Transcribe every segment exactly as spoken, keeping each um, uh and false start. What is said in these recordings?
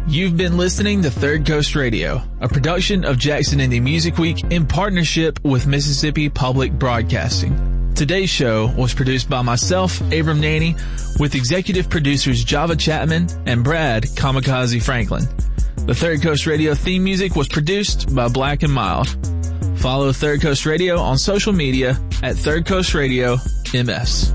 You've been listening to Third Coast Radio, a production of Jackson Indie Music Week in partnership with Mississippi Public Broadcasting. Today's show was produced by myself, Abram Naney, with executive producers Java Chapman and Brad Kamikaze Franklin. The Third Coast Radio theme music was produced by Black and Mild. Follow Third Coast Radio on social media at Third Coast Radio M S.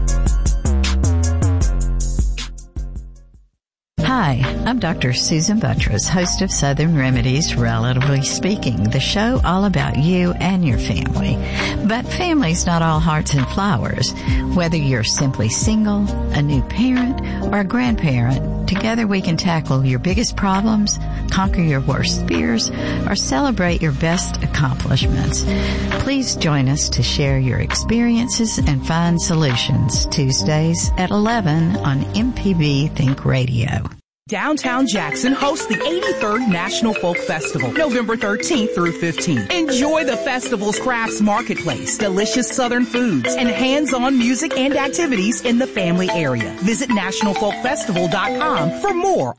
Hi, I'm Doctor Susan Buttress, host of Southern Remedies, Relatively Speaking, the show all about you and your family. But family's not all hearts and flowers. Whether you're simply single, a new parent, or a grandparent, together we can tackle your biggest problems, conquer your worst fears, or celebrate your best accomplishments. Please join us to share your experiences and find solutions. Tuesdays at eleven on M P B Think Radio. Downtown Jackson hosts the eighty-third National Folk Festival, November thirteenth through fifteenth. Enjoy the festival's crafts marketplace, delicious Southern foods, and hands-on music and activities in the family area. Visit national folk festival dot com for more.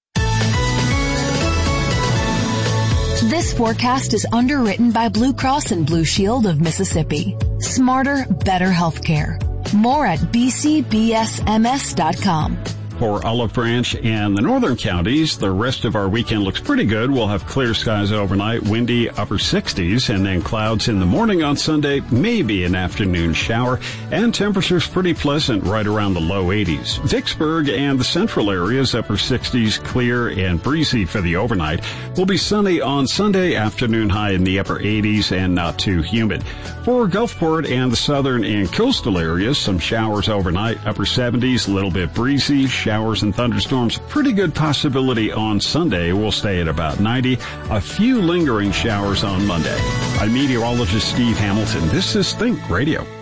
This forecast is underwritten by Blue Cross and Blue Shield of Mississippi. Smarter, better healthcare. More at b c b s m s dot com. For Olive Branch and the northern counties, the rest of our weekend looks pretty good. We'll have clear skies overnight, windy upper sixties, and then clouds in the morning on Sunday, maybe an afternoon shower, and temperatures pretty pleasant right around the low eighties. Vicksburg and the central areas, upper sixties, clear and breezy for the overnight. Will be sunny on Sunday, afternoon high in the upper eighties and not too humid. For Gulfport and the southern and coastal areas, some showers overnight, upper seventies, a little bit breezy, showers and thunderstorms. Pretty good possibility on Sunday. We'll stay at about ninety. A few lingering showers on Monday. I'm meteorologist Steve Hamilton. This is Think Radio.